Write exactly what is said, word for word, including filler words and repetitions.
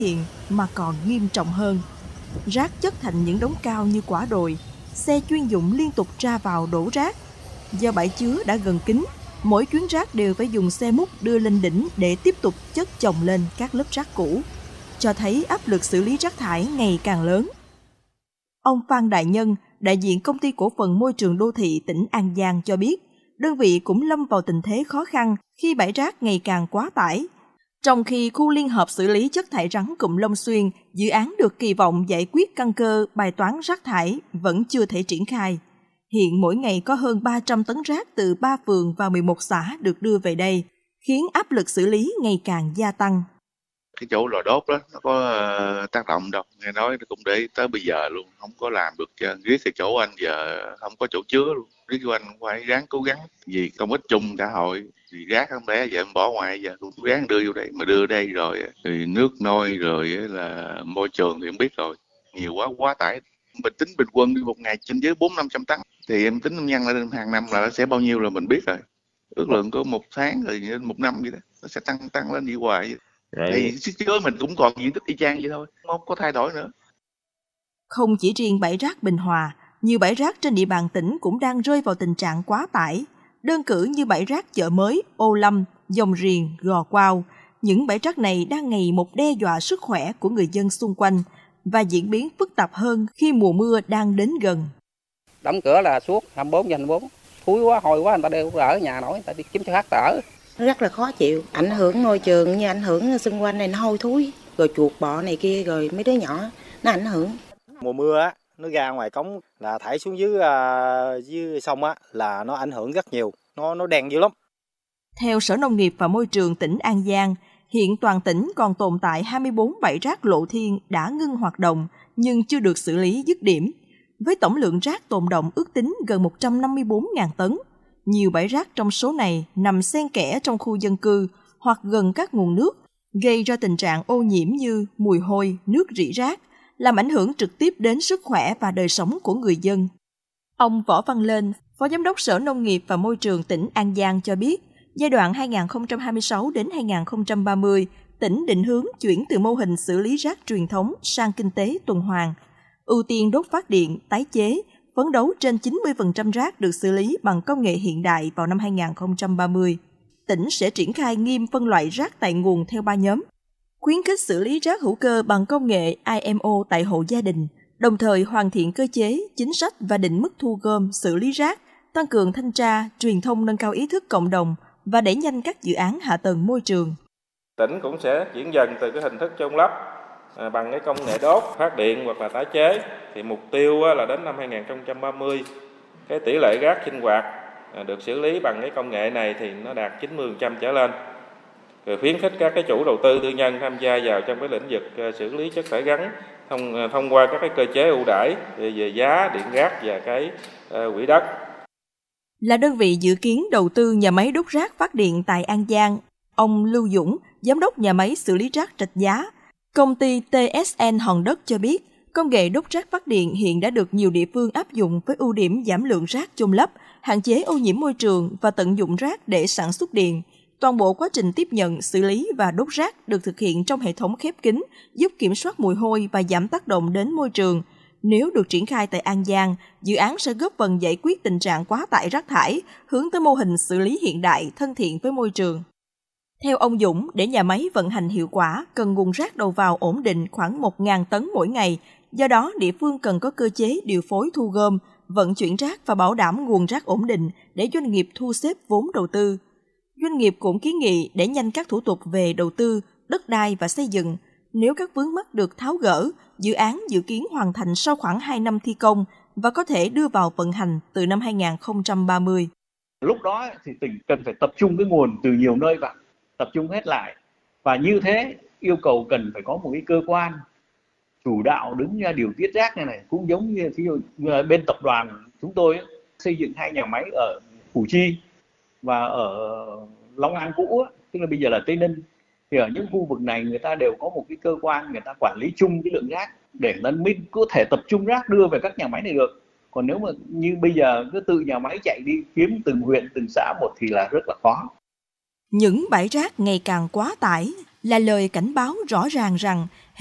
hiện mà còn nghiêm trọng hơn. Rác chất thành những đống cao như quả đồi, xe chuyên dụng liên tục ra vào đổ rác. Do bãi chứa đã gần kín, mỗi chuyến rác đều phải dùng xe múc đưa lên đỉnh để tiếp tục chất chồng lên các lớp rác cũ, cho thấy áp lực xử lý rác thải ngày càng lớn. Ông Phan Đại Nhân, đại diện Công ty Cổ phần Môi trường Đô thị tỉnh An Giang cho biết, đơn vị cũng lâm vào tình thế khó khăn khi bãi rác ngày càng quá tải. Trong khi khu liên hợp xử lý chất thải rắn cụm Long Xuyên, dự án được kỳ vọng giải quyết căn cơ bài toán rác thải vẫn chưa thể triển khai. Hiện mỗi ngày có hơn ba trăm tấn rác từ ba phường và mười một xã được đưa về đây, khiến áp lực xử lý ngày càng gia tăng. Cái chỗ lò đốt đó nó có uh, tác động đâu, nghe nói nó cũng để tới bây giờ luôn, không có làm được. Riết cái chỗ anh giờ không có chỗ chứa luôn, riết của anh phải ráng cố gắng vì công ích chung xã hội, vì rác không lẽ giờ em bỏ ngoài, giờ cũng ráng đưa vô đây, mà đưa đây rồi thì nước nôi rồi là môi trường thì em biết rồi, nhiều quá quá tải. Mình tính bình quân một ngày trên dưới bốn năm trăm tấn thì em tính nhân lên hàng năm là nó sẽ bao nhiêu là mình biết rồi, ước lượng có một tháng rồi lên một năm vậy đó, nó sẽ tăng tăng lên đi hoài vậy. Thì sức chứa mình cũng còn diện tích y chang vậy thôi, không có thay đổi nữa. Không chỉ riêng bãi rác Bình Hòa, nhiều bãi rác trên địa bàn tỉnh cũng đang rơi vào tình trạng quá tải. Đơn cử như bãi rác Chợ Mới, Ô Lâm, Dòng Riền, Gò Quao, những bãi rác này đang ngày một đe dọa sức khỏe của người dân xung quanh và diễn biến phức tạp hơn khi mùa mưa đang đến gần. Đóng cửa là suốt hai mươi bốn trên hai mươi bốn, thúi quá, hôi quá, người ta đều ở nhà nổi, người ta đi kiếm chỗ khác ở. Rất là khó chịu, ảnh hưởng môi trường như ảnh hưởng xung quanh này nó hôi thối, rồi chuột bọ này kia, rồi mấy đứa nhỏ nó ảnh hưởng. Mùa mưa á, nó ra ngoài cống là thải xuống dưới uh, dưới sông á là nó ảnh hưởng rất nhiều, nó nó đen dữ lắm. Theo Sở Nông nghiệp và Môi trường tỉnh An Giang, hiện toàn tỉnh còn tồn tại hai mươi bốn bãi rác lộ thiên đã ngưng hoạt động nhưng chưa được xử lý dứt điểm, với tổng lượng rác tồn đọng ước tính gần một trăm năm mươi bốn nghìn tấn. Nhiều bãi rác trong số này nằm xen kẽ trong khu dân cư hoặc gần các nguồn nước, gây ra tình trạng ô nhiễm như mùi hôi, nước rỉ rác, làm ảnh hưởng trực tiếp đến sức khỏe và đời sống của người dân. Ông Võ Văn Lên, Phó Giám đốc Sở Nông nghiệp và Môi trường tỉnh An Giang cho biết, giai đoạn hai nghìn không trăm hai mươi sáu đến hai nghìn không trăm ba mươi, tỉnh định hướng chuyển từ mô hình xử lý rác truyền thống sang kinh tế tuần hoàn, ưu tiên đốt phát điện, tái chế, phấn đấu trên chín mươi phần trăm rác được xử lý bằng công nghệ hiện đại vào năm hai nghìn không trăm ba mươi. Tỉnh sẽ triển khai nghiêm phân loại rác tại nguồn theo ba nhóm, khuyến khích xử lý rác hữu cơ bằng công nghệ i em o tại hộ gia đình, đồng thời hoàn thiện cơ chế, chính sách và định mức thu gom, xử lý rác, tăng cường thanh tra, truyền thông nâng cao ý thức cộng đồng và đẩy nhanh các dự án hạ tầng môi trường. Tỉnh cũng sẽ chuyển dần từ cái hình thức chôn lấp à, bằng cái công nghệ đốt, phát điện hoặc là tái chế. Thì mục tiêu là đến năm hai nghìn không trăm ba mươi, cái tỷ lệ rác sinh hoạt à, được xử lý bằng cái công nghệ này thì nó đạt chín mươi phần trăm trở lên. Rồi khuyến khích các cái chủ đầu tư tư nhân tham gia vào trong cái lĩnh vực uh, xử lý chất thải rắn thông uh, thông qua các cái cơ chế ưu đãi về, về giá điện rác và cái uh, quỹ đất. Là đơn vị dự kiến đầu tư nhà máy đốt rác phát điện tại An Giang, ông Lưu Dũng, giám đốc nhà máy xử lý rác Rạch Giá, công ty tê ét en Hòn Đất cho biết, công nghệ đốt rác phát điện hiện đã được nhiều địa phương áp dụng với ưu điểm giảm lượng rác chôn lấp, hạn chế ô nhiễm môi trường và tận dụng rác để sản xuất điện. Toàn bộ quá trình tiếp nhận, xử lý và đốt rác được thực hiện trong hệ thống khép kín, giúp kiểm soát mùi hôi và giảm tác động đến môi trường. Nếu được triển khai tại An Giang, dự án sẽ góp phần giải quyết tình trạng quá tải rác thải, hướng tới mô hình xử lý hiện đại, thân thiện với môi trường. Theo ông Dũng, để nhà máy vận hành hiệu quả, cần nguồn rác đầu vào ổn định khoảng một nghìn tấn mỗi ngày. Do đó, địa phương cần có cơ chế điều phối thu gom, vận chuyển rác và bảo đảm nguồn rác ổn định để doanh nghiệp thu xếp vốn đầu tư. Doanh nghiệp cũng kiến nghị để nhanh các thủ tục về đầu tư, đất đai và xây dựng. Nếu các vướng mắc được tháo gỡ, dự án dự kiến hoàn thành sau khoảng hai năm thi công và có thể đưa vào vận hành từ năm hai nghìn không trăm ba mươi. Lúc đó thì tỉnh cần phải tập trung cái nguồn từ nhiều nơi vào, tập trung hết lại. Và như thế yêu cầu cần phải có một cái cơ quan chủ đạo đứng ra điều tiết rác này này, cũng giống như ví dụ bên tập đoàn chúng tôi ấy, xây dựng hai nhà máy ở Củ Chi và ở Long An cũ, tức là bây giờ là Tây Ninh. Thì ở những khu vực này người ta đều có một cái cơ quan người ta quản lý chung cái lượng rác để nên mới có thể tập trung rác đưa về các nhà máy này được. Còn nếu mà như bây giờ cứ tự nhà máy chạy đi kiếm từng huyện, từng xã một thì là rất là khó. Những bãi rác ngày càng quá tải là lời cảnh báo rõ ràng rằng